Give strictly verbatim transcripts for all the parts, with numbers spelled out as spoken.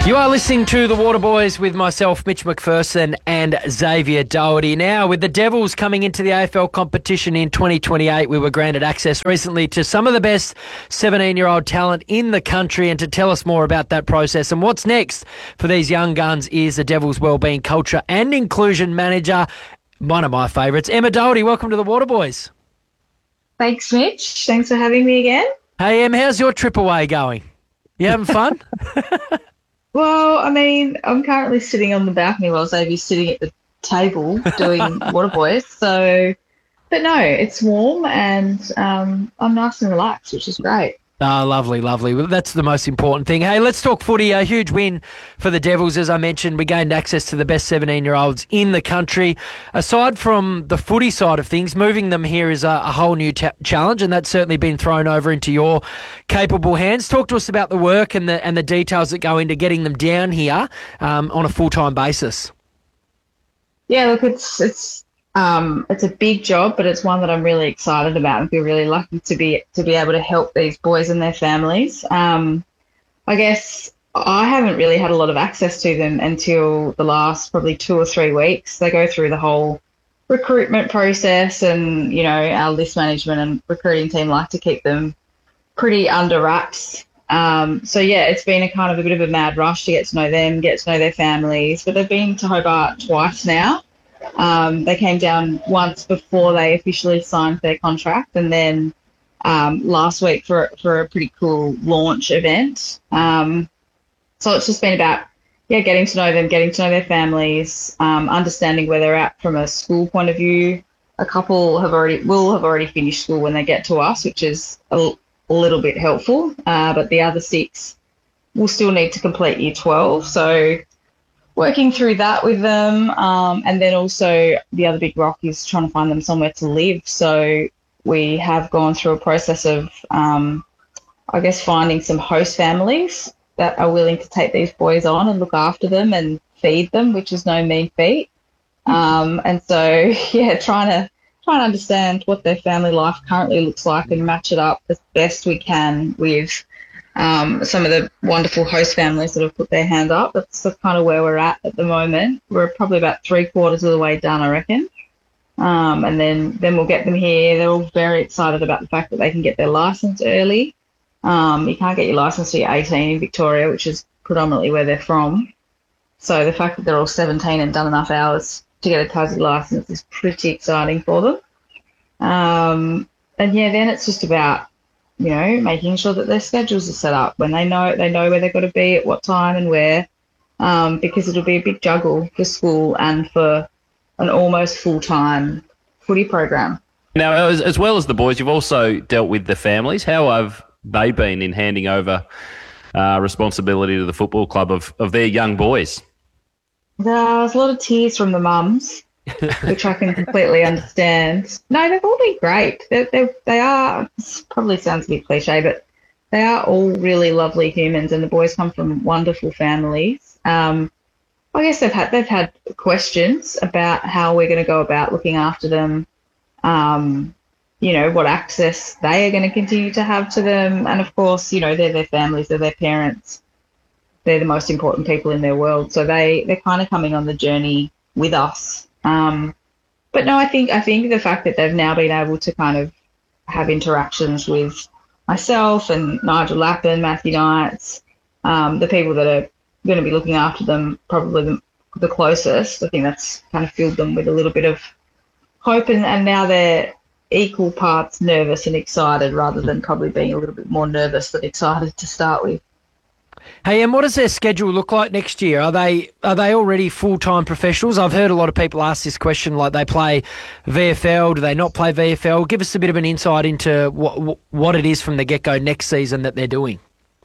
You are listening to The Water Boys with myself, Mitch McPherson, and Xavier Doherty. Now, with the Devils coming into the A F L competition in twenty twenty-eight, we were granted access recently to some of the best seventeen-year-old talent in the country. And to tell us more about that process and what's next for these young guns is the Devils Wellbeing Culture and Inclusion Manager, one of my favourites, Emma Doherty. Welcome to The Water Boys. Thanks, Mitch. Thanks for having me again. Hey, Em, how's your trip away going? You having fun? Well, I mean, I'm currently sitting on the balcony while Xavier's sitting at the table doing Water Boys. So, but no, it's warm and um, I'm nice and relaxed, which is great. Ah, oh, lovely, lovely. Well, that's the most important thing. Hey, let's talk footy. A huge win for the Devils. As I mentioned, we gained access to the best seventeen-year-olds in the country. Aside from the footy side of things, moving them here is a, a whole new ta- challenge, and that's certainly been thrown over into your capable hands. Talk to us about the work and the and the details that go into getting them down here um, on a full-time basis. Yeah, look, it's it's um, it's a big job, but it's one that I'm really excited about and feel really lucky to be to be able to help these boys and their families. Um, I guess I haven't really had a lot of access to them until the last probably two or three weeks. They go through the whole recruitment process, and you know our list management and recruiting team like to keep them pretty under wraps. Um, so yeah, it's been a kind of a bit of a mad rush to get to know them, get to know their families. But they've been to Hobart twice now. Um, they came down once before they officially signed their contract, and then um, last week for for a pretty cool launch event. Um, so it's just been about yeah, getting to know them, getting to know their families, um, understanding where they're at from a school point of view. A couple have already will have already finished school when they get to us, which is a, a little bit helpful. Uh, but the other six will still need to complete year twelve. So working through that with them, um, and then also the other big rock is trying to find them somewhere to live. So we have gone through a process of, um, I guess, finding some host families that are willing to take these boys on and look after them and feed them, which is no mean feat. Um, and so, yeah, trying to trying to understand what their family life currently looks like and match it up as best we can with Um, some of the wonderful host families that have put their hand up. That's the kind of where we're at at the moment. We're probably about three quarters of the way done, I reckon. Um, and then, then we'll get them here. They're all very excited about the fact that they can get their license early. Um, you can't get your license till you're eighteen in Victoria, which is predominantly where they're from. So the fact that they're all seventeen and done enough hours to get a Tassie license is pretty exciting for them. Um, and yeah, then it's just about, you know, making sure that their schedules are set up when they know they know where they've got to be at what time and where, um, because it'll be a big juggle for school and for an almost full-time footy program. Now, as, as well as the boys, you've also dealt with the families. How have they been in handing over uh, responsibility to the football club of, of their young boys? There's a lot of tears from the mums, which I can completely understand. No, they've all been great. They they they are, this probably sounds a bit cliche, but they are all really lovely humans, and the boys come from wonderful families. Um, I guess they've had they've had questions about how we're going to go about looking after them. Um, you know, what access they are going to continue to have to them, and of course, you know, they're their families, they're their parents, they're the most important people in their world. So they they're kind of coming on the journey with us. Um, but no, I think I think the fact that they've now been able to kind of have interactions with myself and Nigel Lappin, Matthew Knights, um, the people that are going to be looking after them probably the, the closest, I think that's kind of filled them with a little bit of hope, and, and now they're equal parts nervous and excited rather than probably being a little bit more nervous than excited to start with. Hey, and what does their schedule look like next year? Are they are they already full-time professionals? I've heard a lot of people ask this question, like they play V F L, do they not play V F L? Give us a bit of an insight into what what it is from the get-go next season that they're doing.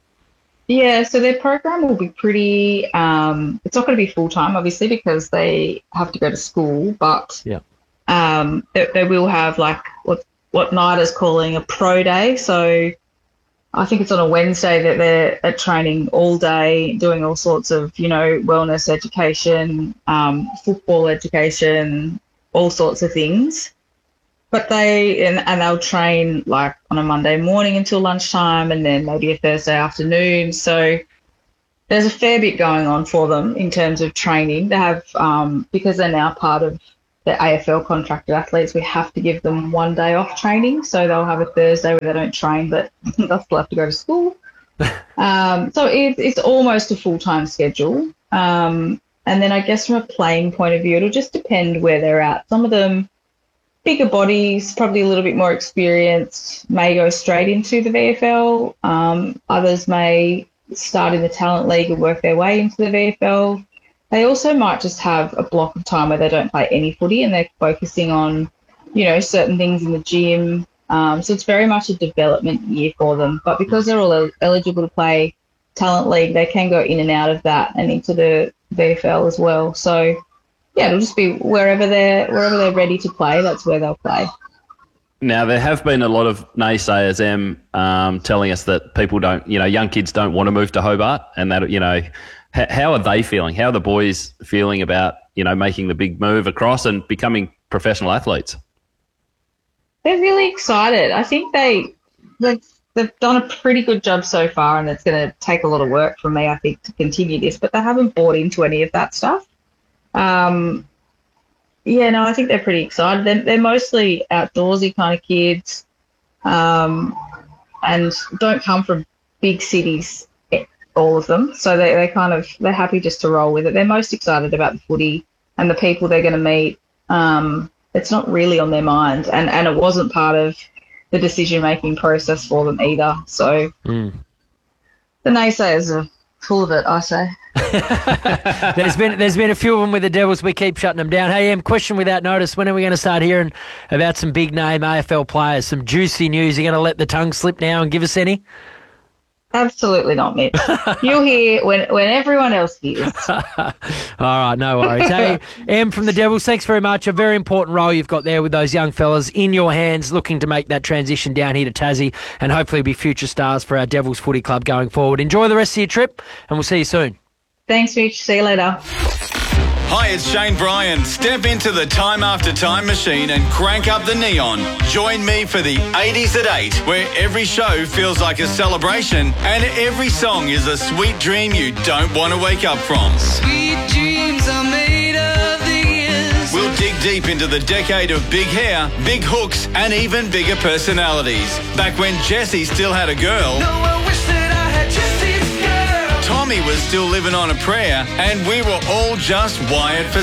Yeah, so their program will be pretty, um, it's not going to be full-time, obviously, because they have to go to school, but yeah. um, they, they will have like what, what Nida is calling a pro day, so I think it's on a Wednesday that they're at training all day, doing all sorts of, you know, wellness education, um, football education, all sorts of things. But they, and, and they'll train like on a Monday morning until lunchtime and then maybe a Thursday afternoon. So there's a fair bit going on for them in terms of training. They have, um, because they're now part of the A F L contracted athletes, we have to give them one day off training. So they'll have a Thursday where they don't train, but they'll still have to go to school. um, so it, it's almost a full-time schedule. Um, and then I guess from a playing point of view, it'll just depend where they're at. Some of them, bigger bodies, probably a little bit more experienced, may go straight into the V F L. Um, others may start in the talent league and work their way into the V F L. They also might just have a block of time where they don't play any footy and they're focusing on, you know, certain things in the gym. Um, so it's very much a development year for them. But because they're all el- eligible to play talent league, they can go in and out of that and into the V F L as well. So yeah, it'll just be wherever they're wherever they're ready to play, that's where they'll play. Now, there have been a lot of naysayers, Em, um, telling us that people don't, you know, young kids don't want to move to Hobart, and that, you know, h- how are they feeling? How are the boys feeling about, you know, making the big move across and becoming professional athletes? They're really excited. I think they, they've, they've done a pretty good job so far, and it's going to take a lot of work from me, I think, to continue this, but they haven't bought into any of that stuff. Um, yeah, no, I think they're pretty excited. They're, they're mostly outdoorsy kind of kids, um, and don't come from big cities, all of them. So they they kind of they're happy just to roll with it. They're most excited about the footy and the people they're going to meet. Um, it's not really on their mind, and and it wasn't part of the decision making process for them either. So Mm. the naysayers are full of it, I say. there's been there's been a few of them with the Devils. We keep shutting them down. Hey, Em, question without notice. When are we going to start hearing about some big name A F L players, some juicy news? Are you going to let the tongue slip now and give us any? Absolutely not, Mitch. You'll hear when when everyone else hears. All right, no worries. Hey, Em from the Devils, thanks very much. A very important role you've got there with those young fellas in your hands, looking to make that transition down here to Tassie and hopefully be future stars for our Devils Footy Club going forward. Enjoy the rest of your trip, and we'll see you soon. Thanks, Mitch. See you later. Hi, it's Shane Bryan. Step into the Time After Time machine and crank up the neon. Join me for the eighties at eight, where every show feels like a celebration and every song is a sweet dream you don't want to wake up from. Sweet dreams are made of the years. We'll dig deep into the decade of big hair, big hooks, and even bigger personalities. Back when Jessie still had a girl. No, I wish that I had Jesse's girl. Tommy was still living on a prayer, and we were all just wired for